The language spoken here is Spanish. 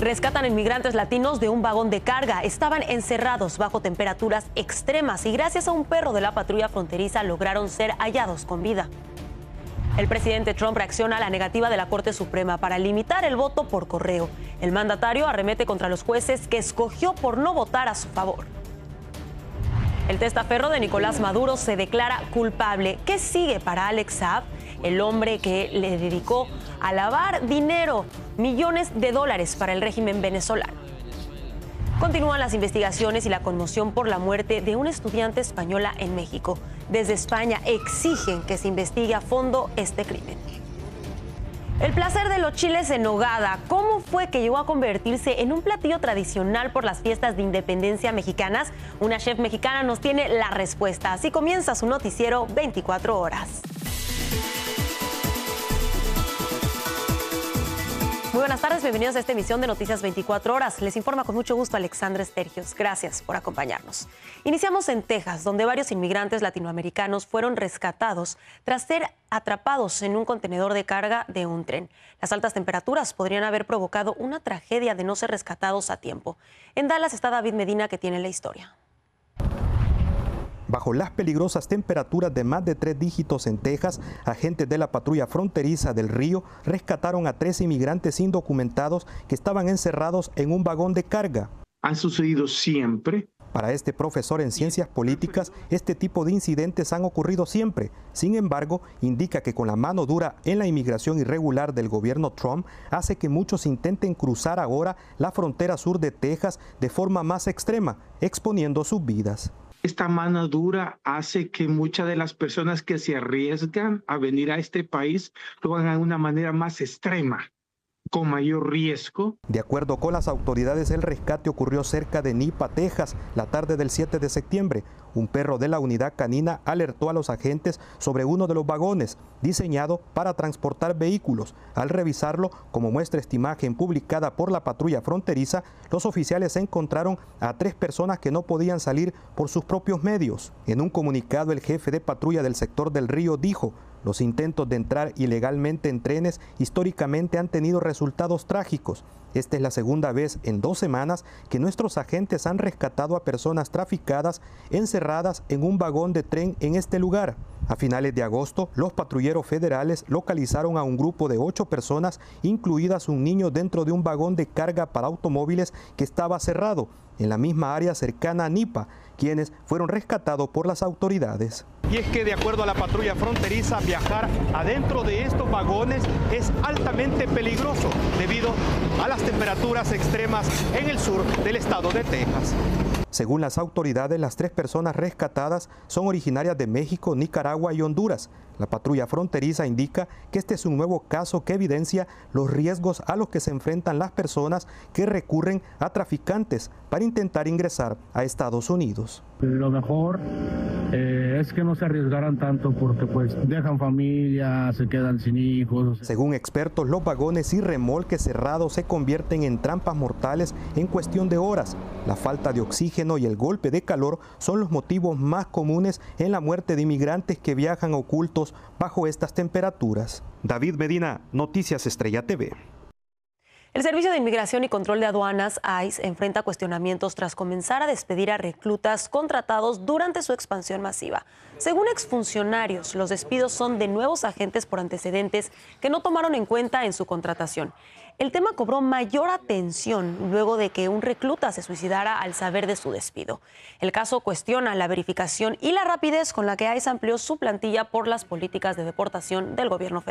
Rescatan inmigrantes latinos de un vagón de carga. Estaban encerrados bajo temperaturas extremas y gracias a un perro de la patrulla fronteriza lograron ser hallados con vida. El presidente Trump reacciona a la negativa de la Corte Suprema para limitar el voto por correo. El mandatario arremete contra los jueces que escogió por no votar a su favor. El testaferro de Nicolás Maduro se declara culpable. ¿Qué sigue para Alex Saab, el hombre que le dedicó a lavar dinero, millones de dólares para el régimen venezolano? Continúan las investigaciones y la conmoción por la muerte de una estudiante española en México. Desde España exigen que se investigue a fondo este crimen. El placer de los chiles en nogada. ¿Cómo fue que llegó a convertirse en un platillo tradicional por las fiestas de independencia mexicanas? Una chef mexicana nos tiene la respuesta. Así comienza su noticiero 24 horas. Muy buenas tardes, bienvenidos a esta emisión de Noticias 24 Horas. Les informa con mucho gusto Alexandra Estergios. Gracias por acompañarnos. Iniciamos en Texas, donde varios inmigrantes latinoamericanos fueron rescatados tras ser atrapados en un contenedor de carga de un tren. Las altas temperaturas podrían haber provocado una tragedia de no ser rescatados a tiempo. En Dallas está David Medina, que tiene la historia. Bajo las peligrosas temperaturas de más de 3 dígitos en Texas, agentes de la patrulla fronteriza del Río rescataron a 3 inmigrantes indocumentados que estaban encerrados en un vagón de carga. Han sucedido siempre. Para este profesor en ciencias políticas, este tipo de incidentes han ocurrido siempre. Sin embargo, indica que con la mano dura en la inmigración irregular del gobierno Trump, hace que muchos intenten cruzar ahora la frontera sur de Texas de forma más extrema, exponiendo sus vidas. Esta mano dura hace que muchas de las personas que se arriesgan a venir a este país lo hagan de una manera más extrema, con mayor riesgo. De acuerdo con las autoridades, el rescate ocurrió cerca de Nipa, Texas, la tarde del 7 de septiembre. Un perro de la unidad canina alertó a los agentes sobre uno de los vagones, diseñado para transportar vehículos. Al revisarlo, como muestra esta imagen publicada por la patrulla fronteriza, los oficiales encontraron a 3 personas que no podían salir por sus propios medios. En un comunicado, el jefe de patrulla del sector del Río dijo: los intentos de entrar ilegalmente en trenes históricamente han tenido resultados trágicos. Esta es la segunda vez en 2 semanas que nuestros agentes han rescatado a personas traficadas encerradas en un vagón de tren en este lugar. A finales de agosto, los patrulleros federales localizaron a un grupo de 8 personas, incluidas un niño, dentro de un vagón de carga para automóviles que estaba cerrado en la misma área cercana a Nipa, quienes fueron rescatados por las autoridades. Y es que, de acuerdo a la patrulla fronteriza, viajar adentro de estos vagones es altamente peligroso debido a las temperaturas extremas en el sur del estado de Texas. Según las autoridades, las 3 personas rescatadas son originarias de México, Nicaragua y Honduras. La patrulla fronteriza indica que este es un nuevo caso que evidencia los riesgos a los que se enfrentan las personas que recurren a traficantes para intentar ingresar a Estados Unidos. Lo mejor es que no se arriesgaran tanto porque pues dejan familia, se quedan sin hijos. Según expertos, los vagones y remolques cerrados se convierten en trampas mortales en cuestión de horas. La falta de oxígeno y el golpe de calor son los motivos más comunes en la muerte de inmigrantes que viajan ocultos bajo estas temperaturas. David Medina, Noticias Estrella TV. El Servicio de Inmigración y Control de Aduanas, ICE, enfrenta cuestionamientos tras comenzar a despedir a reclutas contratados durante su expansión masiva. Según exfuncionarios, los despidos son de nuevos agentes por antecedentes que no tomaron en cuenta en su contratación. El tema cobró mayor atención luego de que un recluta se suicidara al saber de su despido. El caso cuestiona la verificación y la rapidez con la que ICE amplió su plantilla por las políticas de deportación del gobierno federal.